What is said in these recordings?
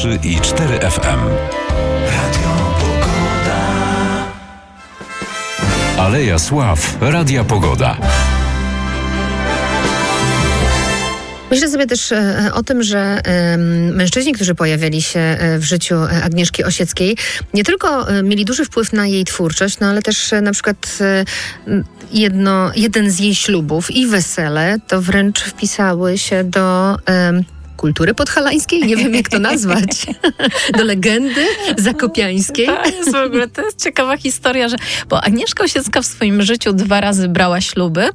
103,4 FM. Radio Pogoda. Aleja Sław Radia Pogoda. Myślę sobie też o tym, że mężczyźni, którzy pojawiali się w życiu Agnieszki Osieckiej, nie tylko mieli duży wpływ na jej twórczość, no ale też na przykład jeden z jej ślubów i wesele to wręcz wpisały się do kultury podhalańskiej, nie wiem jak to nazwać, do legendy zakopiańskiej. To jest ciekawa historia, bo Agnieszka Osiecka w swoim życiu 2 razy brała śluby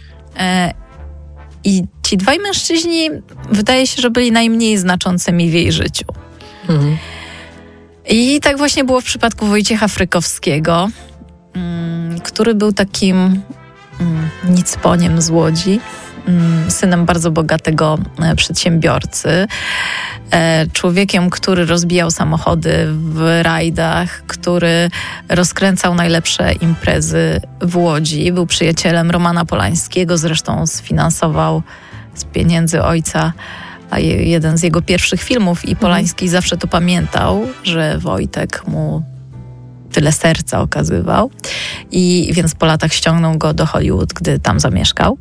i ci 2 mężczyźni wydaje się, że byli najmniej znaczącymi w jej życiu. Mhm. I tak właśnie było w przypadku Wojciecha Frykowskiego, który był takim nicponiem z Łodzi, synem bardzo bogatego przedsiębiorcy, człowiekiem, który rozbijał samochody w rajdach, który rozkręcał najlepsze imprezy w Łodzi. Był przyjacielem Romana Polańskiego, zresztą sfinansował z pieniędzy ojca jeden z jego pierwszych filmów i Polański zawsze to pamiętał, że Wojtek mu tyle serca okazywał i więc po latach ściągnął go do Hollywood, gdy tam zamieszkał.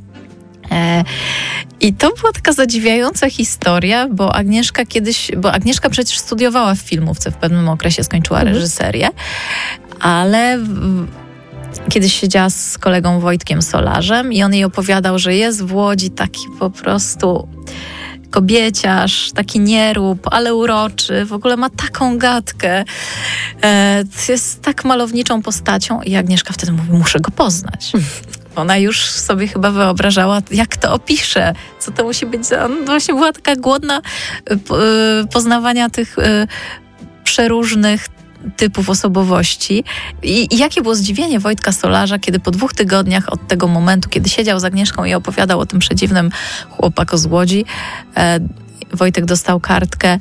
I to była taka zadziwiająca historia, bo Agnieszka przecież studiowała w filmówce, w pewnym okresie skończyła reżyserię, ale kiedyś siedziała z kolegą Wojtkiem Solarzem i on jej opowiadał, że jest w Łodzi taki po prostu kobieciarz, taki nierób, ale uroczy, w ogóle ma taką gadkę, jest tak malowniczą postacią i Agnieszka wtedy mówi, muszę go poznać. Ona już sobie chyba wyobrażała, jak to opisze, co to musi być. Właśnie była taka głodna poznawania tych przeróżnych typów osobowości. I jakie było zdziwienie Wojtka Solarza, kiedy po 2 tygodniach od tego momentu, kiedy siedział z Agnieszką i opowiadał o tym przedziwnym chłopaku z Łodzi, Wojtek dostał kartkę.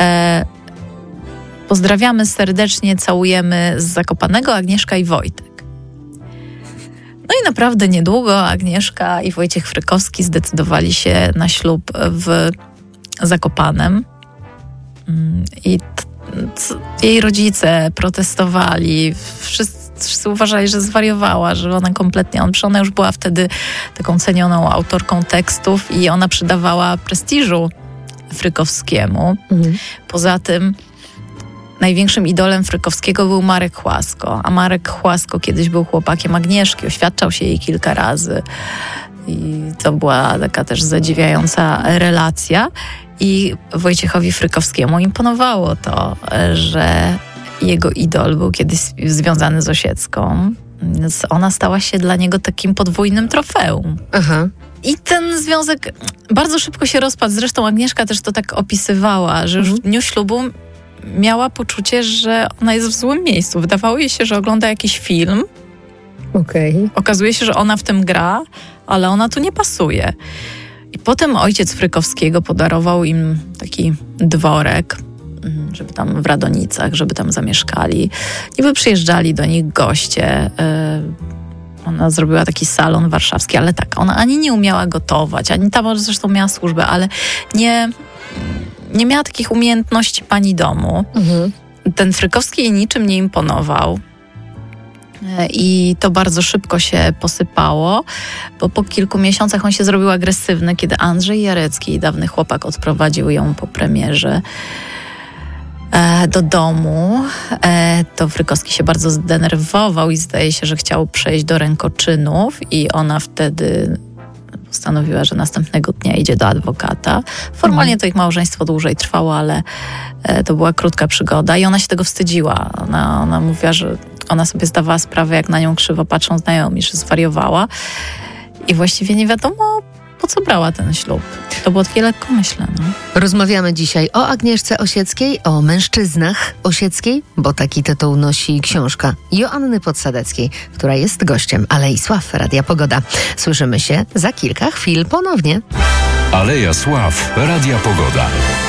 Pozdrawiamy serdecznie, całujemy z Zakopanego Agnieszka i Wojtek. No i naprawdę niedługo Agnieszka i Wojciech Frykowski zdecydowali się na ślub w Zakopanem. I jej rodzice protestowali, wszyscy uważali, że zwariowała, że ona kompletnie, ona już była wtedy taką cenioną autorką tekstów i ona przydawała prestiżu Frykowskiemu. Poza tym największym idolem Frykowskiego był Marek Chłasko, a Marek Chłasko kiedyś był chłopakiem Agnieszki, oświadczał się jej kilka razy i to była taka też zadziwiająca relacja i Wojciechowi Frykowskiemu imponowało to, że jego idol był kiedyś związany z Osiecką, więc ona stała się dla niego takim podwójnym trofeum. Aha. I ten związek bardzo szybko się rozpadł, zresztą Agnieszka też to tak opisywała, że już w dniu ślubu miała poczucie, że ona jest w złym miejscu. Wydawało jej się, że ogląda jakiś film. Okazuje się, że ona w tym gra, ale ona tu nie pasuje. I potem ojciec Frykowskiego podarował im taki dworek, żeby tam w Radonicach, żeby tam zamieszkali. Niby przyjeżdżali do nich goście. Ona zrobiła taki salon warszawski, ale tak, ona ani nie umiała gotować, ani tam zresztą miała służbę, ale nie miała takich umiejętności pani domu. Ten Frykowski jej niczym nie imponował. I to bardzo szybko się posypało, bo po kilku miesiącach on się zrobił agresywny, kiedy Andrzej Jarecki, dawny chłopak, odprowadził ją po premierze do domu. To Frykowski się bardzo zdenerwował i zdaje się, że chciał przejść do rękoczynów i ona wtedy postanowiła, że następnego dnia idzie do adwokata. Formalnie to ich małżeństwo dłużej trwało, ale to była krótka przygoda i ona się tego wstydziła. Ona mówiła, że ona sobie zdawała sprawę, jak na nią krzywo patrzą znajomi, że zwariowała i właściwie nie wiadomo, po co brała ten ślub. To było takie lekkomyślne. Rozmawiamy dzisiaj o Agnieszce Osieckiej, o mężczyznach Osieckiej, bo taki tytuł nosi książka Joanny Podsadeckiej, która jest gościem Alei Sław Radia Pogoda. Słyszymy się za kilka chwil ponownie. Aleja Sław Radia Pogoda.